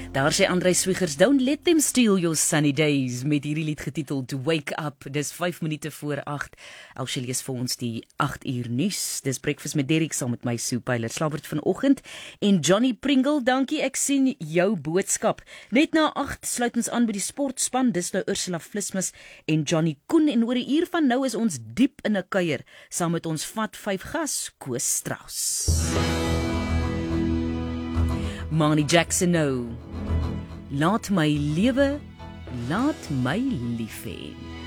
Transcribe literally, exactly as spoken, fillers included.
Daar sê André Swigers, don't let them steal your sunny days, met hierdie lied getiteld Wake Up. Dis vyf minute voor agt. Elsje lees vir ons die agt uur nuus. Dis Breakfast met Derrick saam met my Sue Pyler Slabbert vanoggend. En Johnny Pringle, dankie, ek sien jou boodskap. Net na agt sluit ons aan by die sportspan. Dis nou Ursula Vlismus en Johnny Koen. En oor 'n uur van nou is ons diep in 'n kuier saam met ons vat vyf gas, Koos Strauss. Marnie Jackson nou. Laat my lewe, laat my lief hê.